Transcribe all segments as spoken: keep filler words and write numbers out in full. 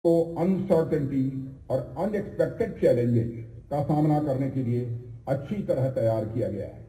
को अनसर्टेनिटी और unexpected challenges का सामना करने के लिए अच्छी तरह तैयार किया गया है।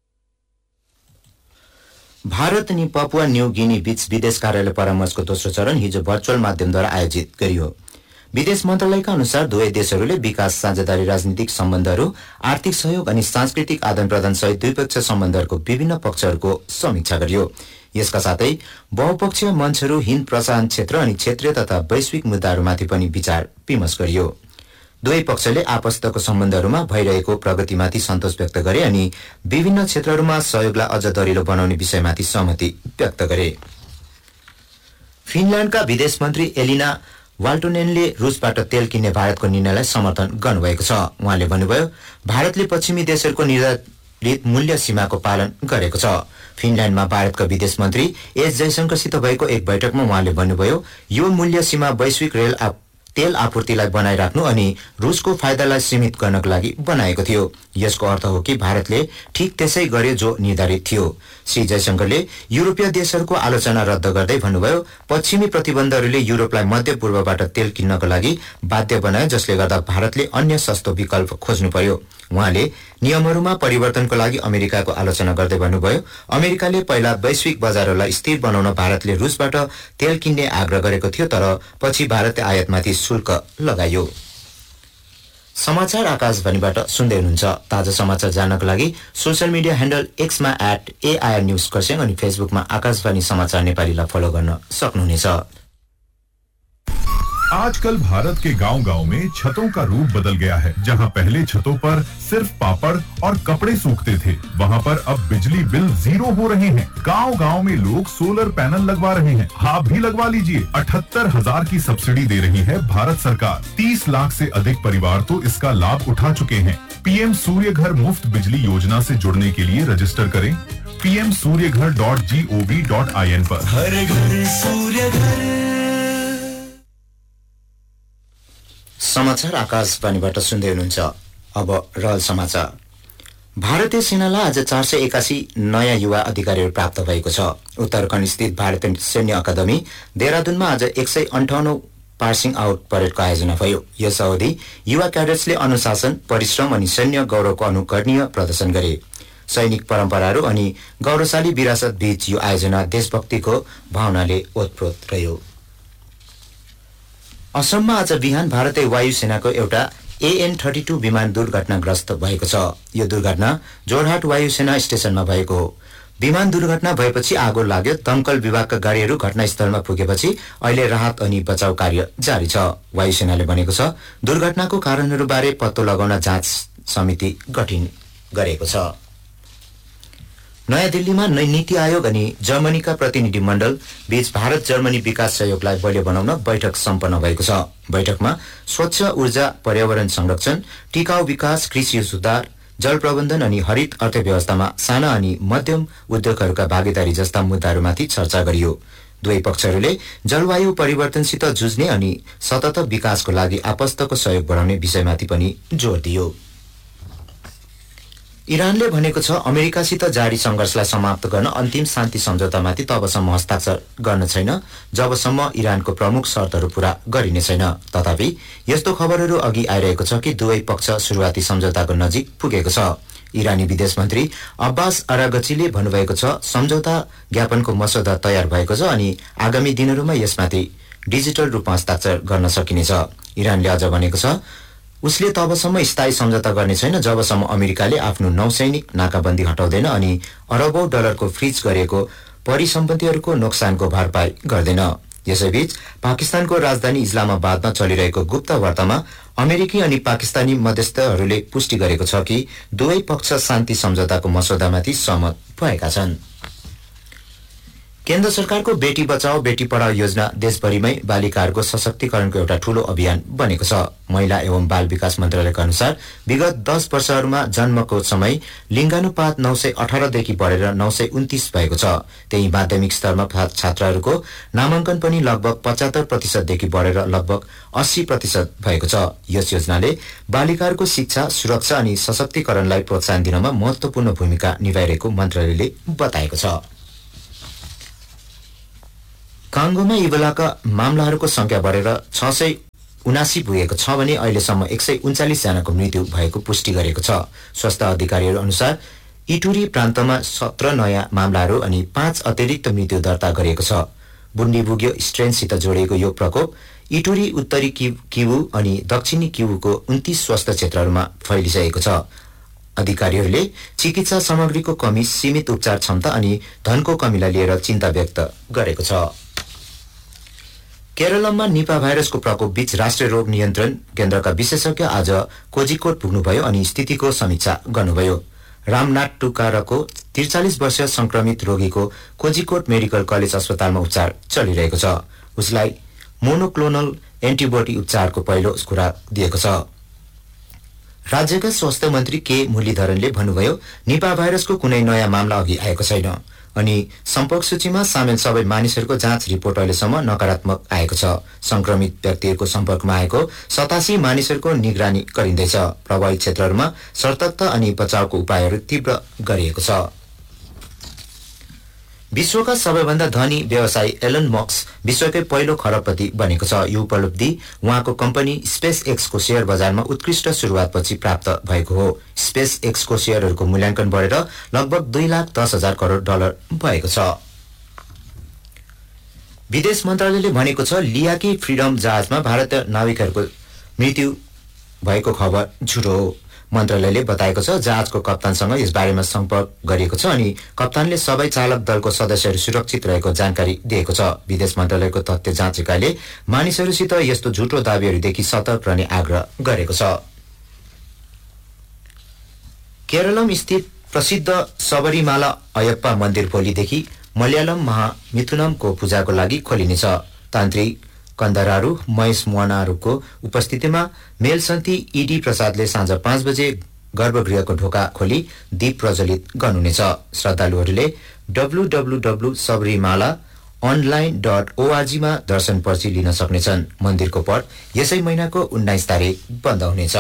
भारत अनि पपुवा न्यू गिनी बीच विदेश कार्यालय परामर्शको दोस्रो चरण हिजो भर्चुअल माध्यमद्वारा आयोजित गरियो। विदेश मन्त्रालयका अनुसार दुवै देशहरूले विकास, साझेदारी, राजनीतिक सम्बन्धहरू, आर्थिक सहयोग अनि सांस्कृतिक आदान-प्रदान सहित द्विपक्षीय सम्बन्धहरूको विभिन्न पक्षहरूको समीक्षा गरियो। यसका साथै बहुपक्षीय मञ्चहरू, हिन्द प्रशान्त क्षेत्र अनि क्षेत्रीय तथा वैश्विक मुद्दाहरूमाथि पनि विचार विमर्श गरियो। दुवै पक्षले आपस्तको सम्बन्धहरूमा भइरहेको प्रगतिमाथि सन्तोष व्यक्त गरे अनि विभिन्न क्षेत्रहरूमा सहयोगलाई अझ दरिलो बनाउने विषयमाथि सहमति व्यक्त गरे। फिनल्याण्डका विदेश मन्त्री एलिना वाल्टोनेनले रूसबाट तेल किन्ने भारतको निर्णयलाई समर्थन गर्नुभएको छ। उहाँले भन्नुभयो, भारतले पश्चिमी देशहरूको निर्धारित मूल्य सीमाको पालन गरेको छ। फिनल्याण्डमा भारतका विदेश मन्त्री एस जयशंकरसित भएको एक बैठकमा उहाँले भन्नुभयो, यो मूल्य सीमा वैश्विक रेल आप तेल आपूर्तिलाई बनाइराख्नु अनि रूसको फाइदालाई सीमित गर्नको लागि बनाएको थियो। यसको अर्थ हो कि भारतले ठीक त्यसै गर्यो जो निर्धारित थियो। श्री जयशंकरले युरोपीय देशहरूको आलोचना रद्द गर्दै भन्नुभयो, पश्चिमी प्रतिबन्धहरूले युरोपलाई मध्य पूर्वबाट तेल किन्नको लागि बाध्य बनायो, जसले गर्दा भारतले अन्य सस्तो विकल्प खोज्नु पर्यो। उहाँले नियमहरूमा परिवर्तनको लागि अमेरिकाको आलोचना गर्दै भन्नुभयो, अमेरिकाले पहिला वैश्विक बजारहरूलाई स्थिर बनाउन भारतले रूसबाट तेल किन्ने आग्रह गरेको थियो, तर पछि भारतले आयातमाथि शुल्क लगायो। समाचार आकाशवाणीबाट सुन्दै हुनुहुन्छ। ताजा समाचार जान्नको लागि social media handle एक्समा at AIR news Kurseong अनि फेसबुकमा आकाशवाणी समाचार नेपालीलाई फलो गर्न सक्नुहुनेछ। आजकल भारत के गांव-गांव में छतों का रूप बदल गया है। जहां पहले छतों पर सिर्फ पापड़ और कपड़े सूखते थे, वहां पर अब बिजली बिल जीरो हो रहे हैं। गांव-गांव में लोग सोलर पैनल लगवा रहे हैं। आप भी लगवा लीजिए। अठहत्तर हजार की सब्सिडी दे रही है भारत सरकार। तीस लाख से अधिक परिवार तो इसका लाभ उठा चुके हैं। पीएम सूर्य घर मुफ्त बिजली योजना से जुड़ने के लिए रजिस्टर करें पी एम सूर्य घर dot G O V dot I N पर। हर घर सूर्य घर। समाचार आकाशवाणीबाट सुन्दै हुनुहुन्छ। अब रहल समाचार। भारतीय सेनालाई आज चार सय एकासी नयाँ युवा अधिकारीहरू प्राप्त भएको छ। उत्तराखण्ड स्थित भारतीय सैन्य अकादमी देहरादूनमा आज एक सय अन्ठाउन्न पासिङ आउट परेडको आयोजना भयो। यस अवधि युवा क्याडेट्सले अनुशासन, परिश्रम अनि सैन्य गौरवको अनुकरणीय प्रदर्शन गरे। सैनिक परम्पराहरू अनि गौरवशाली विरासत बीच यो आयोजना देशभक्तिको भावनाले ओतप्रोत रह्यो। असममा आज बिहान भारतीय वायुसेनाको एउटा एएन थर्टी टू विमान दुर्घटनाग्रस्त भएको छ। यो दुर्घटना जोरहाट वायुसेना स्टेशनमा भएको हो। विमान दुर्घटना भएपछि आगो लाग्यो। दमकल विभागका गाडीहरू घटनास्थलमा पुगेपछि अहिले राहत अनि बचाव कार्य जारी छ। वायुसेनाले भनेको छ, दुर्घटनाको कारणहरूबारे पत्तो लगाउन जाँच समिति गठन गरेको छ। नयाँ दिल्लीमा नीति आयोग अनि जर्मनीका प्रतिनिधि मण्डल बीच भारत जर्मनी विकास सहयोगलाई बलियो बनाउन बैठक सम्पन्न भएको छ। बैठकमा स्वच्छ ऊर्जा, पर्यावरण संरक्षण, टिकाऊ विकास, कृषि सुधार, जल प्रबन्धन अनि हरित अर्थव्यवस्थामा साना अनि मध्यम उद्योगहरूका भागीदारी जस्ता मुद्दाहरूमाथि चर्चा गरियो। दुवै पक्षहरूले जलवायु परिवर्तनसित जुझ्ने अनि सतत विकासको लागि आपस्तको सहयोग बढाउने विषयमाथि पनि जोड़ दियो। इरानले भनेको छ, अमेरिकासित जारी संघर्षलाई समाप्त गर्न अन्तिम शान्ति सम्झौतामाथि तबसम्म हस्ताक्षर गर्न छैन जबसम्म इरानको प्रमुख शर्तहरू पूरा गरिने छैन। तथापि यस्तो खबरहरू अघि आइरहेको छ कि दुवै पक्ष सुरुवाती सम्झौताको नजिक पुगेको छ। इरानी विदेश मन्त्री अब्बास अरागचीले भन्नुभएको छ, सम्झौता ज्ञापनको मसौदा तयार भएको छ अनि आगामी दिनहरूमा यसमाथि डिजिटल रूपमा हस्ताक्षर गर्न सकिनेछ। इरानले अझ भनेको छ, उसले तबसम्म स्थायी सम्झौता गर्ने छैन जबसम्म अमेरिकाले आफ्नो नौसैनिक नाकाबन्दी हटाउँदैन अनि अरबौं डलरको फ्रिज गरिएको परिसम्पत्तिहरूको नोक्सानको भरपाई गर्दैन। यसैबीच पाकिस्तानको राजधानी इस्लामाबादमा चलिरहेको गुप्त वार्तामा अमेरिकी अनि पाकिस्तानी मध्यस्थहरूले पुष्टि गरेको छ कि दुवै पक्ष शान्ति सम्झौताको मसौदामाथि सहमत भएका छन्। केन्द्र सरकारको बेटी बचाओ बेटी पढाओ योजना देशभरिमै बालिकाहरूको सशक्तिकरणको एउटा ठूलो अभियान बनेको छ। महिला एवं बाल विकास मन्त्रालयका अनुसार विगत दस वर्षहरूमा जन्मको समय लिङ्गानुपात नौ सय अठारदेखि बढेर नौ सय उन्तिस भएको छ। त्यही माध्यमिक स्तरमा छात्राहरूको नामाङ्कन पनि लगभग पचहत्तर प्रतिशतदेखि बढेर लगभग अस्सी प्रतिशत भएको छ। यस योजनाले बालिकाहरूको शिक्षा, सुरक्षा अनि सशक्तिकरणलाई प्रोत्साहन दिनमा महत्वपूर्ण भूमिका निभाइरहेको मन्त्रालयले बताएको छ। काङ्गोमा इबोलाका मामलाहरूको संख्या बढेर छ सय उनासी पुगेको छ भने अहिलेसम्म एक सय उन्चालिस जनाको मृत्यु भएको पुष्टि गरेको छ। स्वास्थ्य अधिकारीहरू अनुसार इटुरी प्रान्तमा सत्र नयाँ मामलाहरू अनि पाँच अतिरिक्त मृत्यु दर्ता गरिएको छ। बुन्डीबुग्यो स्ट्रेनसित जोडिएको यो प्रकोप इटुरी, उत्तरी किवु अनि दक्षिणी किवुको उन्तीस स्वास्थ्य क्षेत्रहरूमा फैलिसकेको छ। अधिकारीहरूले चिकित्सा सामग्रीको कमी, सीमित उपचार क्षमता अनि धनको कमीलाई लिएर चिन्ता व्यक्त गरेको छ। केरलमा निपा भाइरसको प्रकोप बीच राष्ट्रिय रोग नियन्त्रण केन्द्रका विशेषज्ञ आज कोजिकोड पुग्नुभयो अनि स्थितिको समीक्षा गर्नुभयो। रामनाथटुकारको त्रिचालिस वर्षीय संक्रमित रोगीको कोजिकोड मेडिकल कलेज अस्पतालमा उपचार चलिरहेको छ। उसलाई मोनोक्लोनल एन्टिबोडी उपचारको पहिलो खुराक दिएको छ। राज्यका स्वास्थ्य मन्त्री के मुरलीधरनले भन्नुभयो, निपा भाइरसको कुनै नयाँ मामला अघि आएको छैन अनि सम्पर्क सूचीमा सामेल सबै मानिसहरूको जाँच रिपोर्ट अहिलेसम्म नकारात्मक आएको छ। संक्रमित व्यक्तिहरूको सम्पर्कमा आएको सतासी मानिसहरूको निगरानी गरिँदैछ। प्रभावित क्षेत्रहरूमा सतर्कता अनि बचावको उपायहरू तीव्र गरिएको छ। विश्वका सबैभन्दा धनी व्यवसायी एलन मस्क विश्वकै पहिलो खरबपति बनेको छ। यो उपलब्धि उहाँको कम्पनी स्पेस एक्सको शेयर बजारमा उत्कृष्ट सुरुवातपछि प्राप्त भएको हो। स्पेस एक्सको शेयरहरूको मूल्याङ्कन बढेर लगभग दुई लाख दस हजार करोड डलर भएको छ। विदेश मन्त्रालयले भनेको छ, लियाकी फ्रिडम जहाजमा भारतीय नाविकहरूको मृत्यु भएको खबर झुटो हो। मन्त्रालयले बताएको छ, जहाजको कप्तानसँग यस बारेमा सम्पर्क गरिएको छ अनि कप्तानले सबै चालक दलको सदस्यहरू सुरक्षित रहेको जानकारी दिएको छ। विदेश मन्त्रालयको तथ्य जाँच इकाइले मानिसहरूसित यस्तो झुटो दावीहरूदेखि सतर्क रहने आग्रह गरेको छ। केरलम स्थित प्रसिद्ध सबरीमाला अयप्पा मन्दिर भोलिदेखि मलयालम महामिथुनमको पूजाको लागि खोलिनेछ। तान्त्रिक कन्दरारू महेश मोहनारूको उपस्थितिमा मेलसन्ती ईडी प्रसादले साँझ पाँच बजे गर्भगृहको ढोका खोली दीप प्रज्वलित गर्नुहुनेछ। श्रद्धालुहरूले W W W dot Sabarimala online dot ओआरजीमा दर्शन पर्ची लिन सक्नेछन्। मन्दिरको पट यसै महिनाको उन्नाइस तारिक बन्द हुनेछ।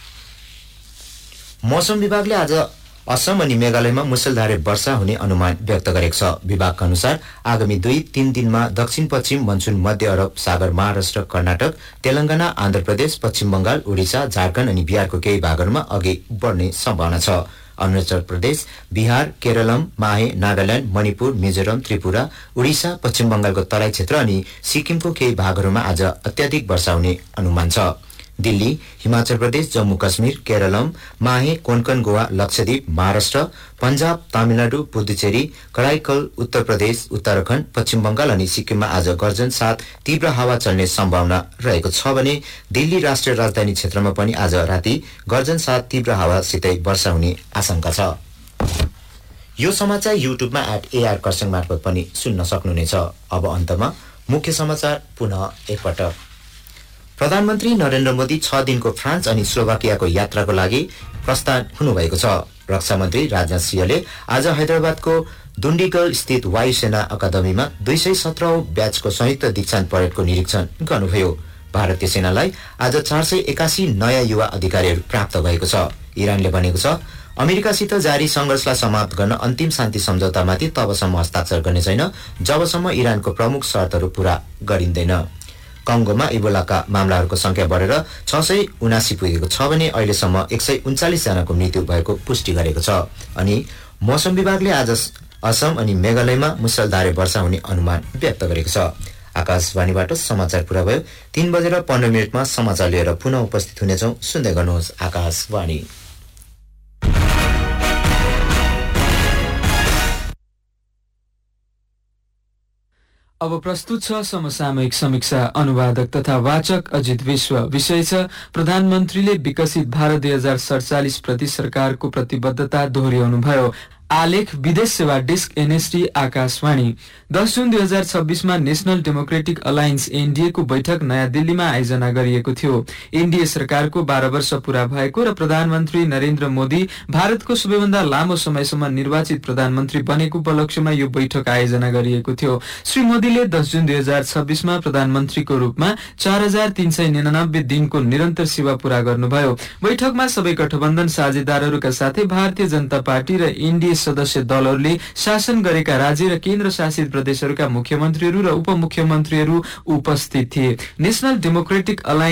मौसम विभागले आज असम अनि मेघालयमा मुसलधारे वर्षा हुने अनुमान व्यक्त गरेको छ। विभागका अनुसार आगामी दुई तीन दिनमा दक्षिण पश्चिम मनसुन मध्य अरब सागर, महाराष्ट्र, कर्नाटक, तेलंगाना, आन्ध्र प्रदेश, पश्चिम बंगाल, उडिसा, झारखण्ड अनि बिहारको केही भागहरूमा अघि बढ्ने सम्भावना छ। अरुणाचल प्रदेश, बिहार, केरलम, माहे, नागाल्याण्ड, मणिपुर, मिजोरम, त्रिपुरा, उडिसा, पश्चिम बंगालको तराई क्षेत्र अनि सिक्किमको केही भागहरूमा आज अत्याधिक वर्षा हुने अनुमान छ। दिल्ली, हिमाचल प्रदेश, जम्मू काश्मीर, केरलम, माहे, कोंकण, गोवा, लक्षद्वीप, महाराष्ट्र, पंजाब, तमिलनाडु, पुडुचेरी, कराईकल, उत्तर प्रदेश, उत्तराखण्ड, पश्चिम बंगाल अनि सिक्किममा आज गर्जन साथ तीव्र हावा चल्ने सम्भावना रहेको छ भने दिल्ली राष्ट्रिय राजधानी क्षेत्रमा पनि आज राति गर्जन साथ तीव्र हावासितै वर्षा हुने आशंका छ। यो समाचार युट्युबमा एट एआर कर्सङ मार्फत पनि सुन्न सक्नुहुनेछ। अब अन्तमा मुख्य समाचार पुनः एकपटक। प्रधानमन्त्री नरेन्द्र मोदी छ दिनको फ्रान्स अनि स्लोभाकियाको यात्राको लागि प्रस्थान हुनुभएको छ। रक्षा मन्त्री राजनाथ सिंहले आज हैदराबादको दुण्डीगल स्थित वायुसेना अकादमीमा दुई सय सत्रौं ब्याचको संयुक्त दीक्षान्त परेडको निरीक्षण गर्नुभयो। भारतीय सेनालाई आज चार सय एकासी नयाँ युवा अधिकारीहरू प्राप्त भएको छ। इरानले भनेको छ, अमेरिकासित जारी संघर्षलाई समाप्त गर्न अन्तिम शान्ति सम्झौतामाथि तबसम्म हस्ताक्षर गर्ने छैन जबसम्म इरानको प्रमुख शर्तहरू पूरा गरिँदैन। कङ्गोमा इबोलाका मामलाहरूको संख्या बढेर छ सय उनासी पुगेको छ भने अहिलेसम्म एक सय उन्चालिस जनाको मृत्यु भएको पुष्टि गरेको छ। अनि मौसम विभागले आज असम अनि मेघालयमा मुसलधारे वर्षा हुने अनुमान व्यक्त गरेको छ। आकाशवाणीबाट समाचार पूरा भयो। तीन बजेर पन्ध्र मिनटमा समाचार लिएर पुनः उपस्थित हुनेछौँ। सुन्दै गर्नुहोस् आकाशवाणी। अब प्रस्तुत छ समसामयिक समीक्षा। अनुवादक तथा वाचक अजित विश्व। विषय छ, प्रधानमन्त्रीले विकसित भारत दुई हजार सडचालिस प्रति सरकारको प्रतिबद्धता दोहोर्याउनुभयो। आलेख विदेश सेवा डेस्क एनएसडी आकाशवाणी। दस जुन दुई हजार छब्बीसमा नेशनल डेमोक्रेटिक अलायन्स एनडीए को बैठक नयाँ दिल्लीमा आयोजना गरिएको थियो। एनडीए सरकारको बाह्र वर्ष पूरा भएको र प्रधानमन्त्री नरेन्द्र मोदी भारतको सबैभन्दा लामो समयसम्म निर्वाचित प्रधानमन्त्री बनेको उपलक्ष्यमा यो बैठक आयोजना गरिएको थियो। श्री मोदीले दस जुन दुई हजार छब्बीसमा प्रधानमन्त्रीको रूपमा चार हजार तीन सय निनानब्बे दिनको निरन्तर सेवा पूरा गर्नुभयो। बैठकमा सबै गठबन्धन साझेदारहरूका साथै भारतीय जनता पार्टी र एनडीए सदस्य दलहरूले शासन गरेका राज्य र केन्द्र शासित प्रदेशहरूका मुख्यमन्त्रीहरू र उपमुख्यमन्त्रीहरू उपस्थित थिए। National democratic alliance